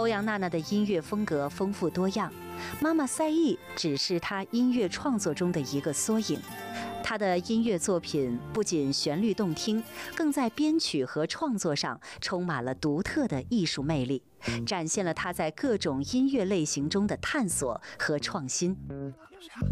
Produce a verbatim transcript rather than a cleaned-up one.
欧阳娜娜的音乐风格丰富多样，妈妈赛义只是她音乐创作中的一个缩影。她的音乐作品不仅旋律动听，更在编曲和创作上充满了独特的艺术魅力，展现了她在各种音乐类型中的探索和创新。